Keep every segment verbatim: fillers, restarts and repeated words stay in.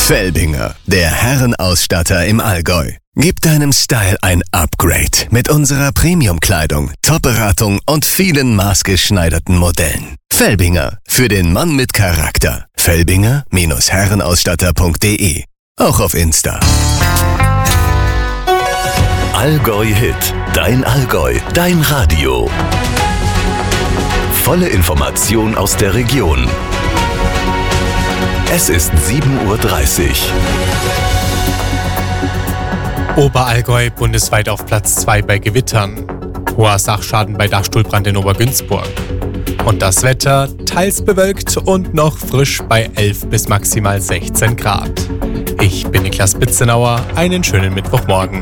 Felbinger, der Herrenausstatter im Allgäu. Gib deinem Style ein Upgrade mit unserer Premium-Kleidung, Top-Beratung und vielen maßgeschneiderten Modellen. Felbinger, für den Mann mit Charakter. Felbinger Herrenausstatter punkt de. Auch auf Insta. Allgäu Hit, dein Allgäu, dein Radio. Volle Information aus der Region. Es ist sieben Uhr dreißig. Oberallgäu bundesweit auf Platz zwei bei Gewittern. Hoher Sachschaden bei Dachstuhlbrand in Obergünzburg. Und das Wetter teils bewölkt und noch frisch bei elf bis maximal sechzehn Grad. Ich bin Niklas Bitzenauer, einen schönen Mittwochmorgen.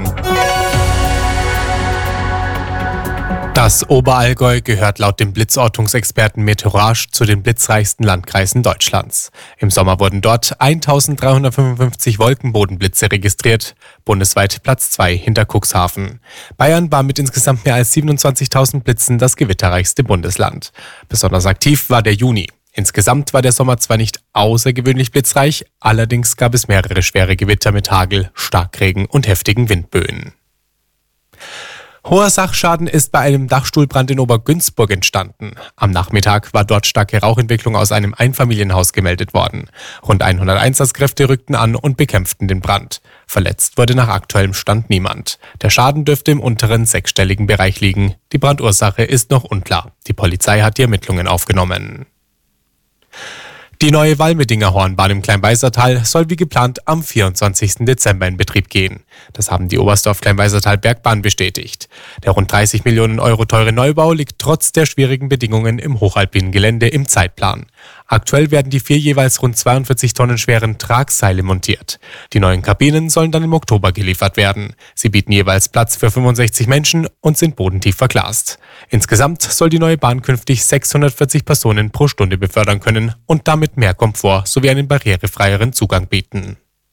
Das Oberallgäu gehört laut dem Blitzortungsexperten Meteorage zu den blitzreichsten Landkreisen Deutschlands. Im Sommer wurden dort eintausenddreihundertfünfundfünfzig Wolkenbodenblitze registriert, bundesweit Platz zwei hinter Cuxhaven. Bayern war mit insgesamt mehr als siebenundzwanzigtausend Blitzen das gewitterreichste Bundesland. Besonders aktiv war der Juni. Insgesamt war der Sommer zwar nicht außergewöhnlich blitzreich, allerdings gab es mehrere schwere Gewitter mit Hagel, Starkregen und heftigen Windböen. Hoher Sachschaden ist bei einem Dachstuhlbrand in Obergünzburg entstanden. Am Nachmittag war dort starke Rauchentwicklung aus einem Einfamilienhaus gemeldet worden. Rund hundert Einsatzkräfte rückten an und bekämpften den Brand. Verletzt wurde nach aktuellem Stand niemand. Der Schaden dürfte im unteren sechsstelligen Bereich liegen. Die Brandursache ist noch unklar. Die Polizei hat die Ermittlungen aufgenommen. Die neue Walmedinger Hornbahn im Kleinweisertal soll wie geplant am vierundzwanzigsten Dezember in Betrieb gehen. Das haben die Oberstdorf-Kleinweisertal Bergbahn bestätigt. Der rund dreißig Millionen Euro teure Neubau liegt trotz der schwierigen Bedingungen im hochalpinen Gelände im Zeitplan. Aktuell werden die vier jeweils rund zweiundvierzig Tonnen schweren Tragseile montiert. Die neuen Kabinen sollen dann im Oktober geliefert werden. Sie bieten jeweils Platz für fünfundsechzig Menschen und sind bodentief verglast. Insgesamt soll die neue Bahn künftig sechshundertvierzig Personen pro Stunde befördern können und damit mehr Komfort sowie einen barrierefreieren Zugang bieten.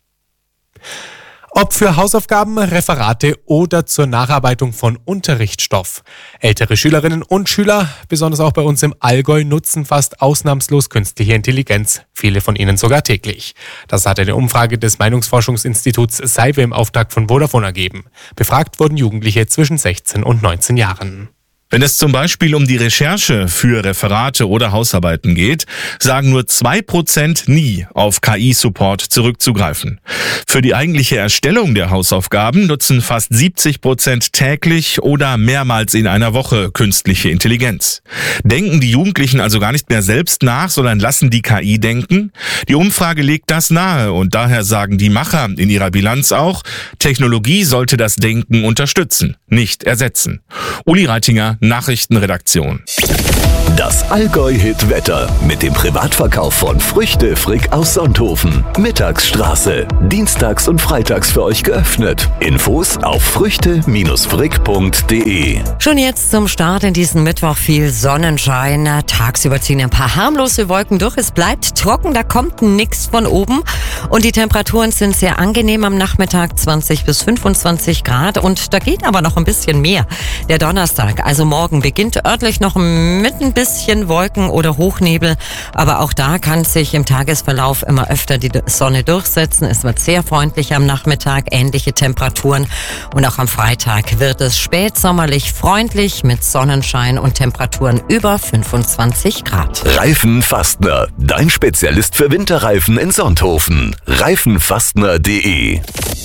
Ob für Hausaufgaben, Referate oder zur Nacharbeitung von Unterrichtsstoff. Ältere Schülerinnen und Schüler, besonders auch bei uns im Allgäu, nutzen fast ausnahmslos künstliche Intelligenz. Viele von ihnen sogar täglich. Das hat eine Umfrage des Meinungsforschungsinstituts Seiwe im Auftrag von Vodafone ergeben. Befragt wurden Jugendliche zwischen sechzehn und neunzehn Jahren. Wenn es zum Beispiel um die Recherche für Referate oder Hausarbeiten geht, sagen nur zwei Prozent nie auf K I-Support zurückzugreifen. Für die eigentliche Erstellung der Hausaufgaben nutzen fast siebzig Prozent täglich oder mehrmals in einer Woche künstliche Intelligenz. Denken die Jugendlichen also gar nicht mehr selbst nach, sondern lassen die K I denken? Die Umfrage legt das nahe und daher sagen die Macher in ihrer Bilanz auch, Technologie sollte das Denken unterstützen, nicht ersetzen. Uli Reitinger, Nachrichtenredaktion. Das Allgäu-Hit-Wetter mit dem Privatverkauf von Früchte Frick aus Sonthofen. Mittagsstraße. Dienstags und freitags für euch geöffnet. Infos auf früchte Frick punkt de. Schon jetzt zum Start in diesen Mittwoch viel Sonnenschein. Tagsüber ziehen ein paar harmlose Wolken durch. Es bleibt trocken, da kommt nichts von oben. Und die Temperaturen sind sehr angenehm am Nachmittag, zwanzig bis fünfundzwanzig Grad. Und da geht aber noch ein bisschen mehr. Der Donnerstag, also morgen, beginnt örtlich noch mit ein bisschen Wolken oder Hochnebel, aber auch da kann sich im Tagesverlauf immer öfter die Sonne durchsetzen. Es wird sehr freundlich am Nachmittag, ähnliche Temperaturen und auch am Freitag wird es spätsommerlich freundlich mit Sonnenschein und Temperaturen über fünfundzwanzig Grad. Reifenfastner, dein Spezialist für Winterreifen in Sonthofen. reifenfastner punkt de.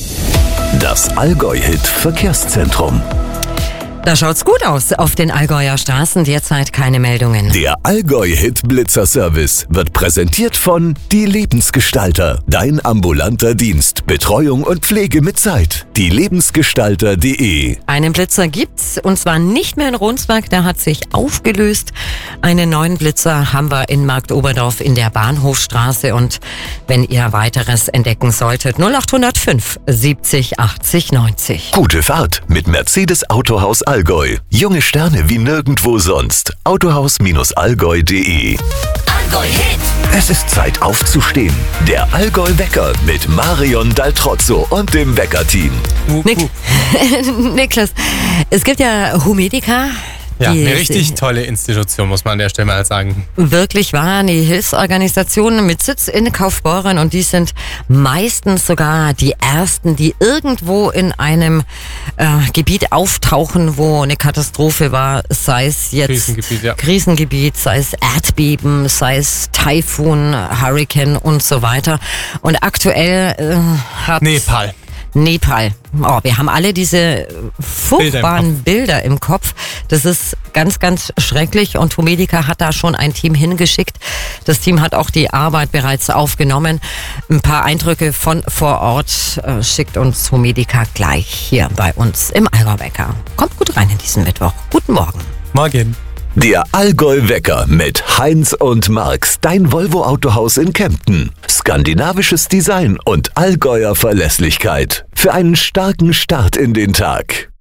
Das Allgäu-Hit Verkehrszentrum. Da schaut's gut aus. Auf den Allgäuer Straßen derzeit keine Meldungen. Der Allgäu-Hit-Blitzer-Service wird präsentiert von Die Lebensgestalter. Dein ambulanter Dienst. Betreuung und Pflege mit Zeit. die lebensgestalter punkt de. Einen Blitzer gibt's und zwar nicht mehr in Ronsberg, der hat sich aufgelöst. Einen neuen Blitzer haben wir in Marktoberdorf in der Bahnhofstraße und wenn ihr weiteres entdecken solltet, null acht null fünf siebzig achtzig neunzig. Gute Fahrt mit Mercedes Autohaus Allgäu. Junge Sterne wie nirgendwo sonst. autohaus Allgäu punkt de. Allgäu Hit. Es ist Zeit aufzustehen. Der Allgäu-Wecker mit Marion Daltrozzo und dem Wecker-Team. Nik- Niklas, es gibt ja Humedica, Ja, Die eine richtig ist tolle Institution, muss man an der Stelle mal sagen. wirklich wahr, eine Hilfsorganisation mit Sitz in Kaufbeuren, und die sind meistens sogar die ersten, die irgendwo in einem äh, Gebiet auftauchen, wo eine Katastrophe war, sei es jetzt Krisengebiet, ja. Krisengebiet, sei es Erdbeben, sei es Taifun, Hurricane und so weiter. Und aktuell äh, hat Nepal. Nepal. Oh, wir haben alle diese furchtbaren Bilder im Kopf. Das ist ganz, ganz schrecklich, und Homedica hat da schon ein Team hingeschickt. Das Team hat auch die Arbeit bereits aufgenommen. Ein paar Eindrücke von vor Ort äh, schickt uns Homedica gleich hier bei uns im Allgäu-Wecker. Kommt gut rein in diesen Mittwoch. Guten Morgen. Morgen. Der Allgäu-Wecker mit Heinz und Marx, dein Volvo-Autohaus in Kempten. Skandinavisches Design und Allgäuer Verlässlichkeit. Für einen starken Start in den Tag.